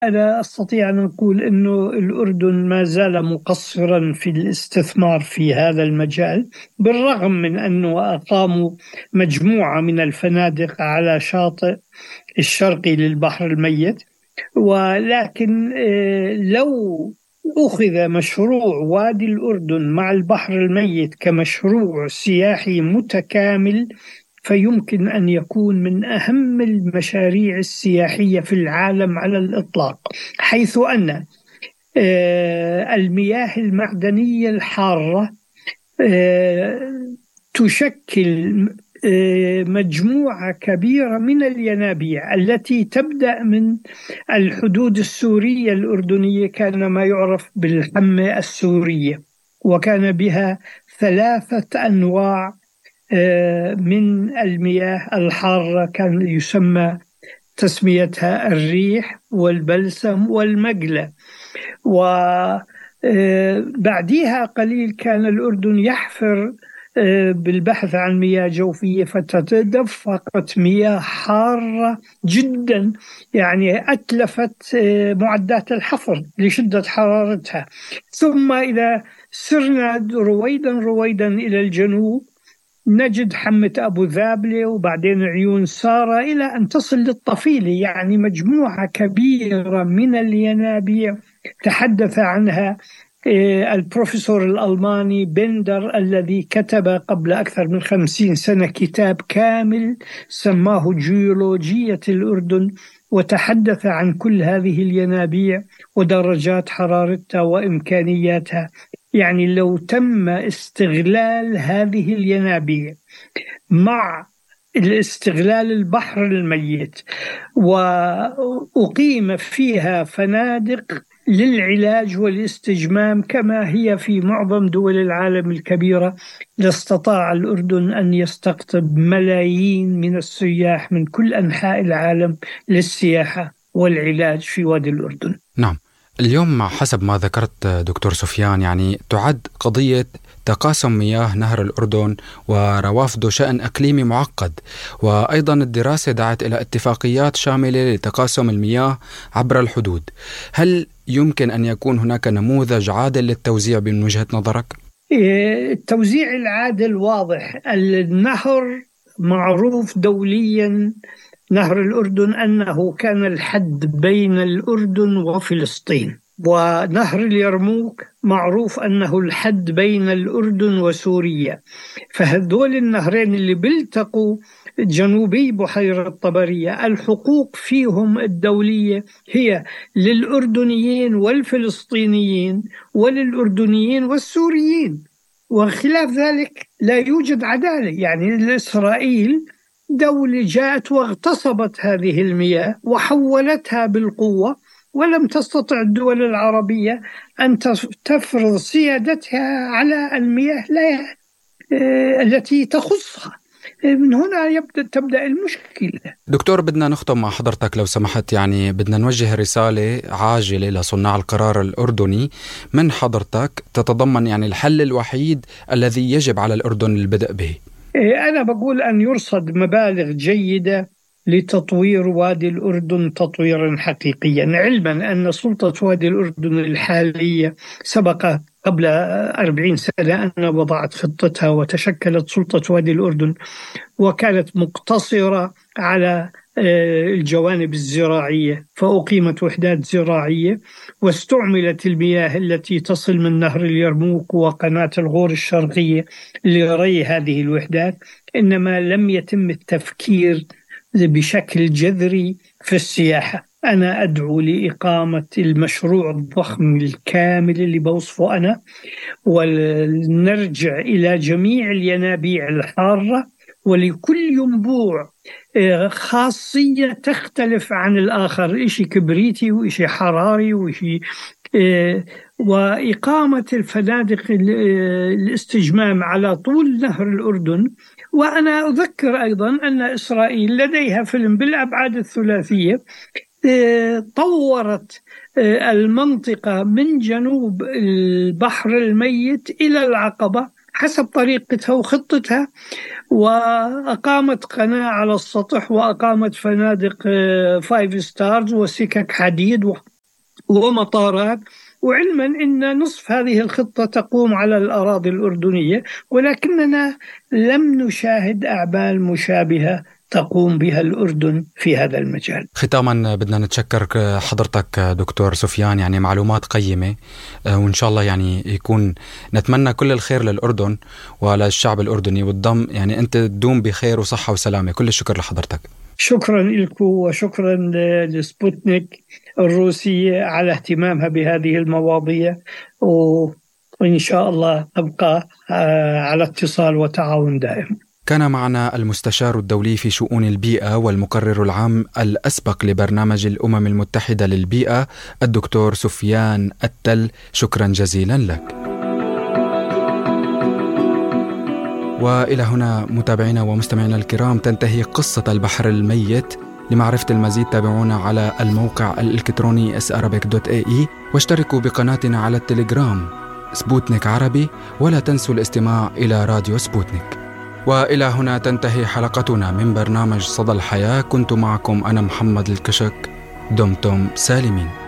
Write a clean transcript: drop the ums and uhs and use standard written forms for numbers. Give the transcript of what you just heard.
أنا أستطيع أن أقول أنه الأردن ما زال مقصرا في الاستثمار في هذا المجال، بالرغم من أنه أقاموا مجموعة من الفنادق على شاطئ الشرقي للبحر الميت. ولكن لو أخذ مشروع وادي الأردن مع البحر الميت كمشروع سياحي متكامل، فيمكن أن يكون من أهم المشاريع السياحية في العالم على الإطلاق، حيث أن المياه المعدنية الحارة تشكل مجموعة كبيرة من الينابيع التي تبدأ من الحدود السورية الأردنية، كان ما يعرف بالحمة السورية، وكان بها 3 أنواع من المياه الحارة، كان يسمى تسميتها الريح والبلسم والمقلة. وبعدها قليل كان الأردن يحفر بالبحث عن مياه جوفية، فتدفقت مياه حارة جدا، يعني أتلفت معدات الحفر لشدة حرارتها. ثم إذا سرنا رويدا رويدا إلى الجنوب نجد حمة أبو ذابلة، وبعدين عيون سارة، إلى أن تصل للطفيلة، يعني مجموعة كبيرة من الينابيع تحدث عنها البروفيسور الألماني بندر، الذي كتب قبل أكثر من 50 سنة كتاب كامل سماه جيولوجية الأردن، وتحدث عن كل هذه الينابيع ودرجات حرارتها وإمكانياتها. يعني لو تم استغلال هذه الينابيع مع الاستغلال البحر الميت، وأقيم فيها فنادق للعلاج والاستجمام كما هي في معظم دول العالم الكبيرة، لاستطاع الأردن أن يستقطب ملايين من السياح من كل أنحاء العالم للسياحة والعلاج في وادي الأردن. نعم، اليوم حسب ما ذكرت دكتور سفيان يعني تعد قضية تقاسم مياه نهر الأردن وروافده شأن إقليمي معقد، وأيضا الدراسة دعت إلى اتفاقيات شاملة لتقاسم المياه عبر الحدود. هل يمكن أن يكون هناك نموذج عادل للتوزيع من وجهة نظرك؟ التوزيع العادل واضح. النهر معروف دوليا، نهر الأردن، أنه كان الحد بين الأردن وفلسطين، ونهر اليرموك معروف أنه الحد بين الأردن وسوريا. فهذول النهرين اللي بيلتقوا جنوبي بحيرة طبرية، الحقوق فيهم الدولية هي للأردنيين والفلسطينيين وللأردنيين والسوريين، وخلاف ذلك لا يوجد عدالة. يعني إسرائيل دولة جاءت واغتصبت هذه المياه وحولتها بالقوة، ولم تستطع الدول العربية أن تفرض سيادتها على المياه التي تخصها. من هنا تبدأ المشكلة. دكتور، بدنا نختم مع حضرتك لو سمحت، يعني بدنا نوجه رسالة عاجلة لصناع القرار الأردني من حضرتك تتضمن يعني الحل الوحيد الذي يجب على الأردن البدء به. أنا بقول أن يرصد مبالغ جيدة لتطوير وادي الأردن تطويرا حقيقيا، علما أن سلطة وادي الأردن الحالية سبق قبل 40 سنة أن وضعت خطتها وتشكلت سلطة وادي الأردن، وكانت مقتصرة على الجوانب الزراعية، فأقيمت وحدات زراعية واستعملت المياه التي تصل من نهر اليرموك وقناة الغور الشرقية لري هذه الوحدات، إنما لم يتم التفكير بشكل جذري في السياحة. أنا أدعو لإقامة المشروع الضخم الكامل اللي بوصفه أنا، ونرجع إلى جميع الينابيع الحارة، ولكل ينبوع خاصية تختلف عن الآخر، إشي كبريتي وإشي حراري وإشي وإقامة الفنادق الاستجمام على طول نهر الأردن. وأنا أذكر أيضا أن إسرائيل لديها فيلم بالأبعاد الثلاثية، طورت المنطقة من جنوب البحر الميت إلى العقبة حسب طريقتها وخطتها، وأقامت قناة على السطح، وأقامت فنادق 5 ستارز وسكك حديد ومطارات، وعلما أن نصف هذه الخطة تقوم على الأراضي الأردنية، ولكننا لم نشاهد أعمال مشابهة تقوم بها الأردن في هذا المجال. ختاما بدنا نتشكر حضرتك دكتور سفيان، يعني معلومات قيمة، وإن شاء الله يعني يكون نتمنى كل الخير للأردن وللشعب الأردني، والضم يعني أنت تدوم بخير وصحة وسلامة. كل الشكر لحضرتك. شكرا لكم، وشكرا لسبوتنيك الروسية على اهتمامها بهذه المواضيع، وإن شاء الله نبقى على اتصال وتعاون دائم. كان معنا المستشار الدولي في شؤون البيئة والمقرر العام الأسبق لبرنامج الأمم المتحدة للبيئة الدكتور سفيان التل، شكرا جزيلا لك. وإلى هنا متابعينا ومستمعينا الكرام تنتهي قصة البحر الميت. لمعرفة المزيد تابعونا على الموقع الإلكتروني sarabic.ae، واشتركوا بقناتنا على التليجرام سبوتنيك عربي، ولا تنسوا الاستماع إلى راديو سبوتنيك. وإلى هنا تنتهي حلقتنا من برنامج صدى الحياة. كنت معكم أنا محمد الكشك، دمتم سالمين.